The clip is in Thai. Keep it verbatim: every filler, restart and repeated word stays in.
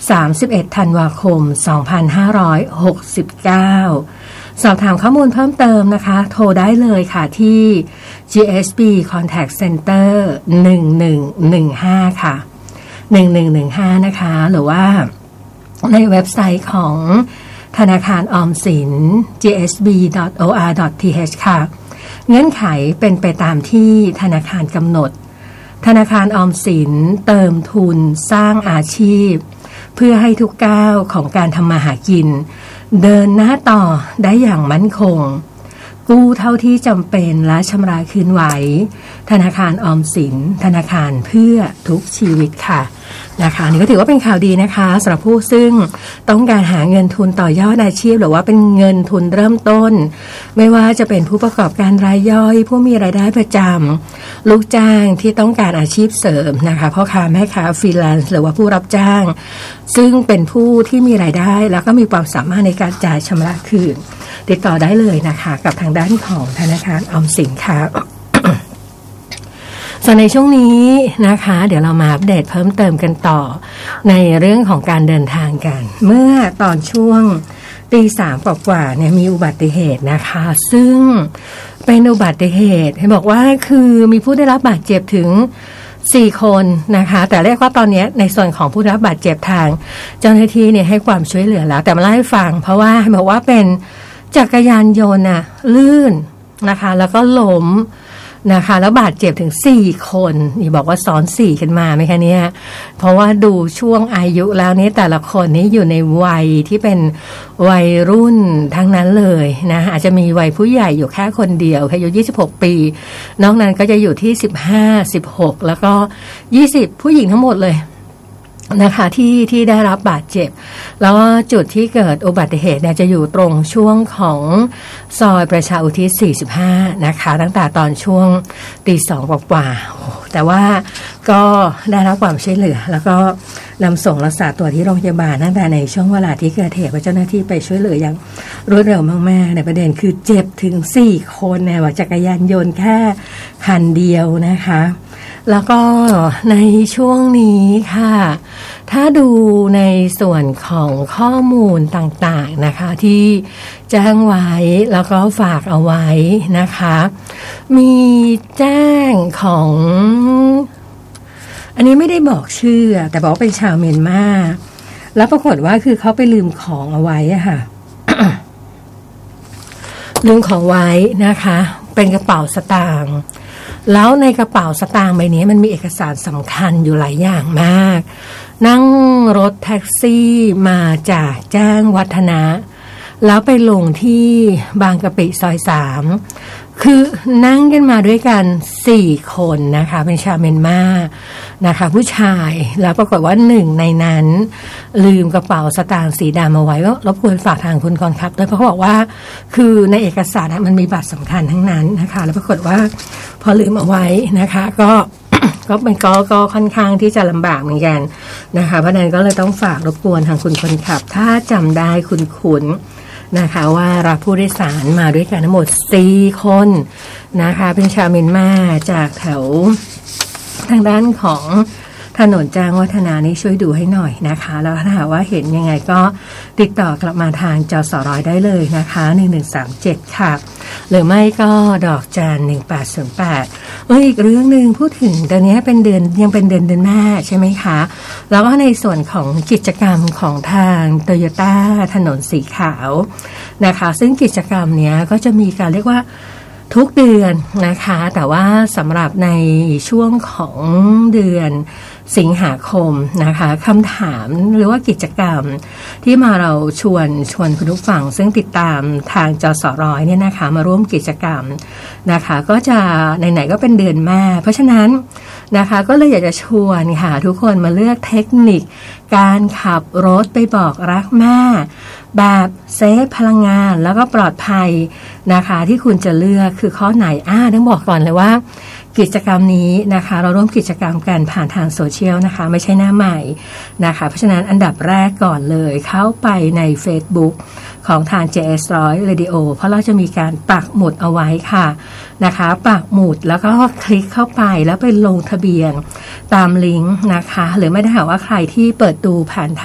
สามสิบเอ็ดธันวาคมสองพันห้าร้อยหกสิบเก้าสอบถามข้อมูลเพิ่มเติมนะคะโทรได้เลยค่ะที่ จี เอส บี Contact Center หนึ่งหนึ่งหนึ่งห้าค่ะหนึ่งหนึ่งหนึ่งห้านะคะหรือว่าในเว็บไซต์ของธนาคารออมสิน จี เอส บี ดอท โอ อาร์ ดอท ที เอช ค่ะเงื่อนไขเป็นไปตามที่ธนาคารกำหนดธนาคารออมสินเติมทุนสร้างอาชีพเพื่อให้ทุกก้าวของการทำมาหากินเดินหน้าต่อได้อย่างมั่นคงกู้เท่าที่จำเป็นและชำระคืนไหวธนาคารออมสินธนาคารเพื่อทุกชีวิตค่ะนะคะนี่ก็ถือว่าเป็นข่าวดีนะคะสำหรับผู้ซึ่งต้องการหาเงินทุนต่อยอดอาชีพหรือว่าเป็นเงินทุนเริ่มต้นไม่ว่าจะเป็นผู้ประกอบการรายย่อยผู้มีรายได้ประจำลูกจ้างที่ต้องการอาชีพเสริมนะคะพ่อค้าแม่ค้าฟรีแลนซ์หรือว่าผู้รับจ้างซึ่งเป็นผู้ที่มีรายได้แล้วก็มีความสามารถในการจ่ายชำระคืนติดต่อได้เลยนะคะกับทางด้านของธนาคารออมสินค่ะ ส่วนในช่วงนี้นะคะเดี๋ยวเรามาอัปเดตเพิ่มเติมกันต่อในเรื่องของการเดินทางกันเมื่อตอนช่วงตีสามกว่าๆเนี่ยมีอุบัติเหตุนะคะซึ่งเป็นอุบัติเหตุให้บอกว่าคือมีผู้ได้รับบาดเจ็บถึงสี่คนนะคะแต่เรียกว่าตอนนี้ในส่วนของผู้ได้รับบาดเจ็บทางเจ้าหน้าที่เนี่ยให้ความช่วยเหลือแล้วแต่มาเล่าให้ฟังเพราะว่าบอกว่าเป็นจักรยานยนต์น่ะลื่นนะคะแล้วก็ล้มนะคะแล้วบาดเจ็บถึงสี่คนนี่บอกว่าซ้อนสี่กันมาไหมคะเนี่ยเพราะว่าดูช่วงอายุแล้วนี้แต่ละคนนี้อยู่ในวัยที่เป็นวัยรุ่นทั้งนั้นเลยนะอาจจะมีวัยผู้ใหญ่อยู่แค่คนเดียวอายุยี่สิบหกปีนอกนั้นก็จะอยู่ที่สิบห้า สิบหกแล้วก็ยี่สิบผู้หญิงทั้งหมดเลยนะคะที่ที่ได้รับบาดเจ็บแล้วจุดที่เกิดอุบัติเหตุเนี่ยจะอยู่ตรงช่วงของซอยประชาอุทิศสี่สิบห้านะคะตั้งแต่ตอนช่วงตีสองกว่าๆแต่ว่าก็ได้รับความช่วยเหลือแล้วก็นำส่งรักษาตัวที่โรงพยาบาลตั้งแต่ในช่วงเวลาที่เกิดเหตุเจ้าหน้าที่ไปช่วยเหลืออย่างรวดเร็วมากๆในประเด็นคือเจ็บถึงสี่คนเนี่ยว่าจักรยานยนต์แค่คันเดียวนะคะแล้วก็ในช่วงนี้ค่ะถ้าดูในส่วนของข้อมูลต่างๆนะคะที่แจ้งไว้แล้วก็ฝากเอาไว้นะคะมีแจ้งของอันนี้ไม่ได้บอกชื่อแต่บอกว่าเป็นชาวเมียนมาแล้วปรากฏว่าคือเขาไปลืมของเอาไว้อะค่ะ ลืมของไว้นะคะเป็นกระเป๋าสตางค์แล้วในกระเป๋าสตางค์ใบนี้มันมีเอกสารสำคัญอยู่หลายอย่างมากนั่งรถแท็กซี่มาจากแจ้งวัฒนะแล้วไปลงที่บางกะปิซอยสามคือนั่งกันมาด้วยกันสี่คนนะคะเป็นชาวเมียนมานะคะผู้ชายแล้วปรากฏว่าหนึ่งในนั้นลืมกระเป๋าสตางค์สีดำเอาไว้ก็รบกวนฝากทางคุณกรครับด้วยเพราะเขาบอกว่าคือในเอกสารมันมีบัตรสำคัญทั้งนั้นนะคะแล้วปรากฏว่าพอลืมเอาไว้นะคะก็ ก็เป็นก็ก็ค่อนข้างที่จะลำบากเหมือนกันนะคะเพราะนั้นก็เลยต้องฝากรบกวนทางคุณคนขับถ้าจำได้คุณคุณนะคะว่ารับผู้โดยสารมาด้วยกันทั้งหมดสี่คนนะคะเป็นชาวเมียนมาจากแถวทางด้านของถนนจางวัฒนานี่ช่วยดูให้หน่อยนะคะแล้วถ้าหากว่าเห็นยังไงก็ติดต่อกลับมาทางจสร้อยได้เลยนะคะหนึ่งหนึ่งสามเจ็ดค่ะหรือไม่ก็ดอกจันหนึ่งแปดศูนย์แปดเอออีกเรื่องนึงพูดถึงตอนนี้เป็นเดือนยังเป็นเดือนเดือนแม่ใช่ไหมคะแล้วก็ในส่วนของกิจกรรมของทางโตโยต้าถนนสีขาวนะคะซึ่งกิจกรรมเนี้ยก็จะมีการเรียกว่าทุกเดือนนะคะแต่ว่าสำหรับในช่วงของเดือนสิงหาคมนะคะคำถามหรือว่ากิจกรรมที่มาเราชวนชวนคุณผู้ฟังซึ่งติดตามทางจสร้อยเนี่ยนะคะมาร่วมกิจกรรมนะคะก็จะไหนๆก็เป็นเดือนแม่เพราะฉะนั้นนะคะก็เลยอยากจะชวนค่ะทุกคนมาเลือกเทคนิคการขับรถไปบอกรักแม่แบบเซฟพลังงานแล้วก็ปลอดภัยนะคะที่คุณจะเลือกคือข้อไหนอ่าต้องบอกก่อนเลยว่ากิจกรรมนี้นะคะเราร่วมกิจกรรมกันผ่านทางโซเชียลนะคะไม่ใช่หน้าใหม่นะคะเพราะฉะนั้นอันดับแรกก่อนเลยเข้าไปใน Facebook ของทาง จี เอส หนึ่งร้อย Radio เพราะเราจะมีการปักหมุดเอาไว้ค่ะนะคะปักหมุดแล้วก็คลิกเข้าไปแล้วไปลงทะเบียนตามลิงก์นะคะหรือไม่ได้หากว่าใครที่เปิดดูผ่าน